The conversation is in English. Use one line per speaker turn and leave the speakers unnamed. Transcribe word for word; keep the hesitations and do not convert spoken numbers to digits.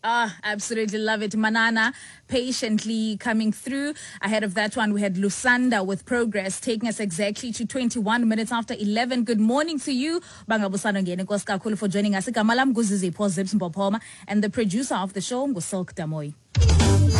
Ah, absolutely love it. Manana patiently coming through. Ahead of that one, we had Lusanda with Progress taking us exactly to twenty-one minutes after eleven. Good morning to you. Bangabusano ngene Nkosi kakhulu for joining us. Igama lam nguZizipho Zips Mpophoma, and the producer of the show nguSilk Damoy.